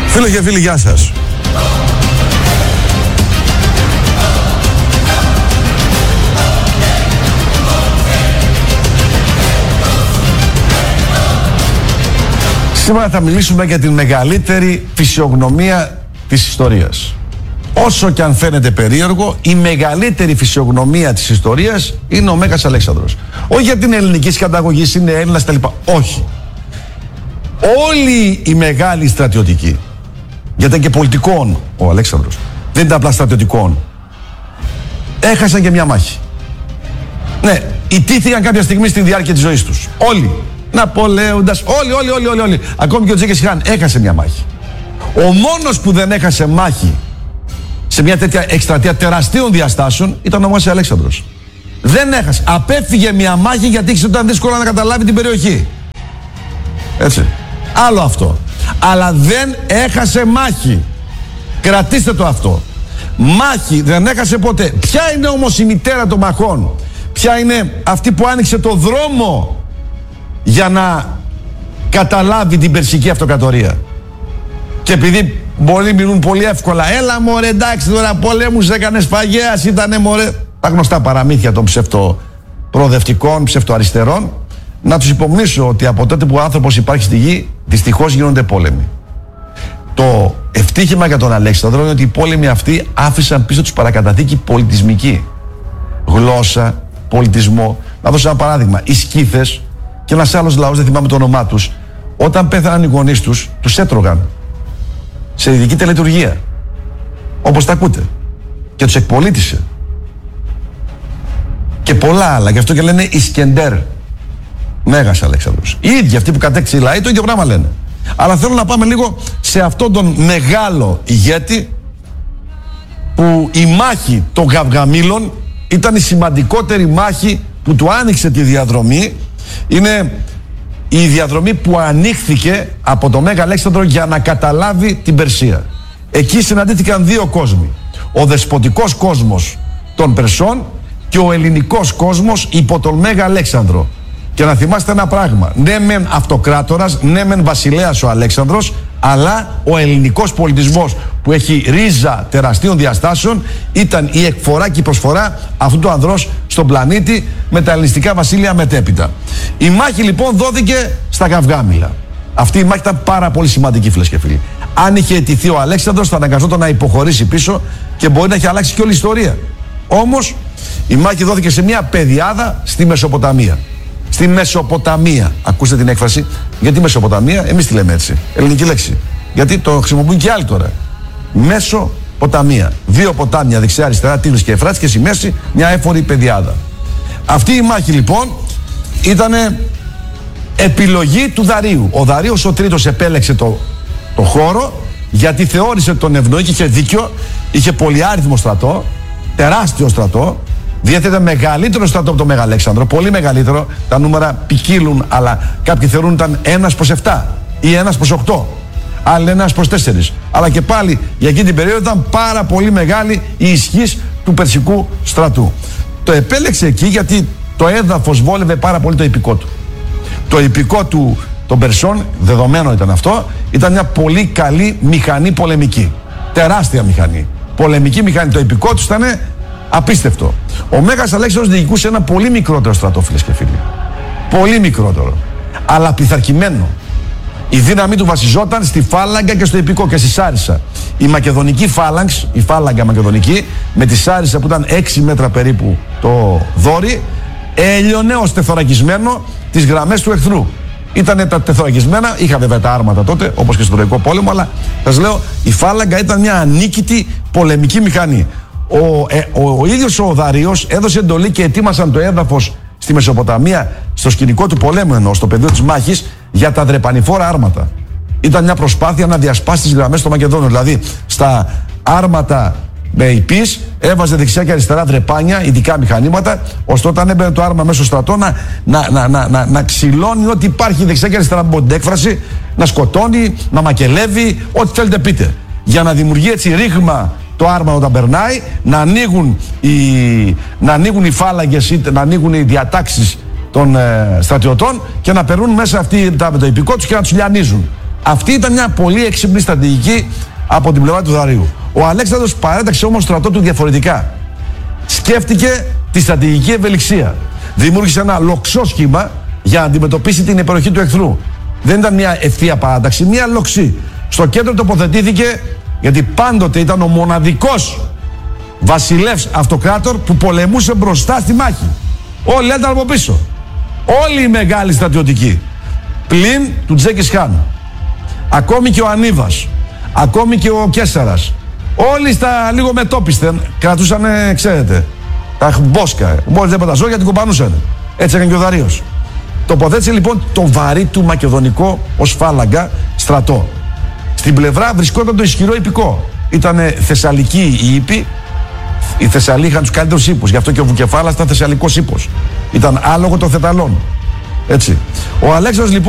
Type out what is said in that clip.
Φίλοι και φίλοι, γεια σας. Σήμερα θα μιλήσουμε για την μεγαλύτερη φυσιογνωμία της ιστορίας. Όσο και αν φαίνεται περίεργο, η μεγαλύτερη φυσιογνωμία της ιστορίας είναι ο Μέγας Αλέξανδρος. Όχι γιατί είναι ελληνικής καταγωγής, είναι Έλληνας κτλ. Όχι. Όλοι οι μεγάλοι στρατιωτικοί, γιατί ήταν και πολιτικών ο Αλέξανδρος, δεν ήταν απλά στρατιωτικών, έχασαν και μια μάχη. Ναι, ιτήθηκαν κάποια στιγμή στη διάρκεια της ζωής τους. Όλοι. Ναπολέοντας, όλοι. Ακόμη και ο Τζέγκης Χάν έχασε μια μάχη. Ο μόνος που δεν έχασε μάχη σε μια τέτοια εκστρατεία τεραστίων διαστάσεων ήταν ο Μέγας Αλέξανδρος. Δεν έχασε. Απέφυγε μια μάχη γιατί ήξερε ότι ήταν δύσκολο να καταλάβει την περιοχή. Έτσι. Άλλο αυτό. Αλλά δεν έχασε μάχη. Κρατήστε το αυτό. Μάχη δεν έχασε ποτέ. Ποια είναι όμως η μητέρα των μαχών? Ποια είναι αυτή που άνοιξε το δρόμο για να καταλάβει την Περσική Αυτοκρατορία? Και επειδή πολλοί μιλούν πολύ εύκολα, έλα μωρέ, εντάξει τώρα, πολέμους έκανες, παγέας ήτανε μωρέ, τα γνωστά παραμύθια των ψευτοπροοδευτικών, ψευτοαριστερών, να τους υπομνήσω ότι από τότε που ο άνθρωπος υπάρχει στη γη, δυστυχώς γίνονται πόλεμοι. Το ευτύχημα για τον Αλέξανδρο είναι ότι οι πόλεμοι αυτοί άφησαν πίσω τους παρακαταθήκη πολιτισμική. Γλώσσα, πολιτισμό. Να δώσω ένα παράδειγμα. Οι Σκύθες και ένας άλλος λαός, δεν θυμάμαι το όνομά τους, όταν πέθαναν οι γονείς τους, τους έτρωγαν σε ειδική τελετουργία, όπως τα ακούτε, και τους εκπολίτησε και πολλά άλλα. Γι' αυτό και λένε Ισκεντέρ, Μέγας Αλέξανδρος. Οι ίδιοι αυτοί που κατέκτησε η λαή το ίδιο πράγμα λένε. Αλλά θέλω να πάμε λίγο σε αυτόν τον μεγάλο ηγέτη, που η μάχη των Γαυγαμήλων ήταν η σημαντικότερη μάχη που του άνοιξε τη διαδρομή. Είναι η διαδρομή που ανοίχθηκε από το Μέγα Αλέξανδρο για να καταλάβει την Περσία. Εκεί συναντήθηκαν δύο κόσμοι. Ο δεσποτικός κόσμος των Περσών και ο ελληνικός κόσμος υπό τον Μέγα Αλέξανδρο. Και να θυμάστε ένα πράγμα. Ναι μεν αυτοκράτορας, ναι μεν βασιλέας ο Αλέξανδρος, αλλά ο ελληνικός πολιτισμός που έχει ρίζα τεραστίων διαστάσεων ήταν η εκφορά και η προσφορά αυτού του ανδρός στον πλανήτη, με τα ελληνιστικά βασίλεια μετέπειτα. Η μάχη λοιπόν δόθηκε στα Γαυγάμιλα. Αυτή η μάχη ήταν πάρα πολύ σημαντική, φίλες και φίλοι. Αν είχε αιτηθεί ο Αλέξανδρος, θα αναγκαζόταν να υποχωρήσει πίσω και μπορεί να έχει αλλάξει και όλη η ιστορία. Όμως η μάχη δόθηκε σε μια πεδιάδα στη Μεσοποταμία. Στη Μεσοποταμία. Ακούστε την έκφραση. Γιατί Μεσοποταμία? Εμείς τη λέμε έτσι. Ελληνική λέξη. Γιατί το χρησιμοποιούν και άλλοι τώρα. Μεσοποταμία. Δύο ποτάμια δεξιά-αριστερά, Τίγρης και Εφράτης, και στη μέση μια έφορη πεδιάδα. Αυτή η μάχη λοιπόν ήταν επιλογή του Δαρίου. Ο Δαρίος ο Τρίτος επέλεξε το χώρο γιατί θεώρησε τον ευνοή και είχε δίκιο. Είχε πολυάριθμο στρατό, τεράστιο στρατό. Διέθετε μεγαλύτερο στρατό από τον Μέγα Αλέξανδρο, πολύ μεγαλύτερο. Τα νούμερα ποικίλουν, αλλά κάποιοι θεωρούν ήταν 1/7 ή 1/8. Άλλοι 1/4. Αλλά και πάλι για εκείνη την περίοδο ήταν πάρα πολύ μεγάλη η ισχύς του περσικού στρατού. Το επέλεξε εκεί γιατί το έδαφος βόλευε πάρα πολύ το ιππικό του. Το ιππικό του των Περσών, δεδομένο ήταν αυτό, ήταν μια πολύ καλή μηχανή πολεμική. Τεράστια μηχανή. Πολεμική μηχανή. Το ιππικό του ήταν απίστευτο. Ο Μέγας Αλέξανδρος διοικούσε ένα πολύ μικρότερο στρατό, φίλες και φίλοι. Πολύ μικρότερο. Αλλά πειθαρχημένο. Η δύναμή του βασιζόταν στη φάλαγγα και στο ιππικό και στη Σάρισα. Η μακεδονική φάλαγγ, η φάλαγγα μακεδονική, με τη Σάρισα που ήταν 6 μέτρα περίπου το δόρυ, έλειωνε ως τεθωρακισμένο τις γραμμές του εχθρού. Ήτανε τα τεθωρακισμένα, είχα βέβαια τα άρματα τότε, όπως και στον Τροϊκό Πόλεμο, αλλά σας λέω, η φάλαγγα ήταν μια ανίκητη πολεμική μηχανή. Ο ίδιος ο Δαρίος έδωσε εντολή και ετοίμασαν το έδαφος στη Μεσοποταμία, στο σκηνικό του πολέμου εννοώ, στο πεδίο της μάχης, για τα δρεπανηφόρα άρματα. Ήταν μια προσπάθεια να διασπάσει τις γραμμές των Μακεδόνων. Δηλαδή, στα άρματα με υπείς έβαζε δεξιά και αριστερά δρεπάνια, ειδικά μηχανήματα, ώστε όταν έμπαινε το άρμα μέσα στο στρατό να ξυλώνει ό,τι υπάρχει δεξιά και αριστερά από την έκφραση, να σκοτώνει, να μακελεύει, ό,τι θέλετε πείτε. Για να δημιουργεί έτσι ρήγμα το άρμα όταν περνάει, να ανοίγουν οι φάλαγγες, να ανοίγουν οι διατάξεις των στρατιωτών και να περνούν μέσα αυτοί με το ιππικό τους και να τους λιανίζουν. Αυτή ήταν μια πολύ έξυπνη στρατηγική από την πλευρά του Δαρείου. Ο Αλέξανδρος παρέταξε όμως το στρατό του διαφορετικά. Σκέφτηκε τη στρατηγική ευελιξία. Δημιούργησε ένα λοξό σχήμα για να αντιμετωπίσει την υπεροχή του εχθρού. Δεν ήταν μια ευθεία παράταξη, μια λοξή. Στο κέντρο τοποθετήθηκε, γιατί πάντοτε ήταν ο μοναδικός βασιλεύς αυτοκράτορ που πολεμούσε μπροστά στη μάχη. Όλοι ήταν από πίσω. Όλοι οι μεγάλοι στρατιωτικοί. Πλην του Τζέκις Χάν. Ακόμη και ο Ανίβας. Ακόμη και ο Κέσσαρας. Όλοι στα λίγο μετόπισθεν κρατούσαν, ξέρετε, τα μπόσκα. Μόλις δεν τα ζώγια την κομπανούσαν. Έτσι έκανε και ο Δαρείος. Τοποθέτησε λοιπόν το βαρύ του μακεδονικό ως φάλαγγα στρατό. Στην πλευρά βρισκόταν το ισχυρό ιππικό. Ήτανε Θεσσαλικοί οι Ήπποι. Οι Θεσσαλοί είχαν τους καλύτερους ύπους. Γι' αυτό και ο Βουκεφάλας ήταν Θεσσαλικός ύπος. Ήταν άλογο των Θεταλών. Έτσι. Ο Αλέξανδρος λοιπόν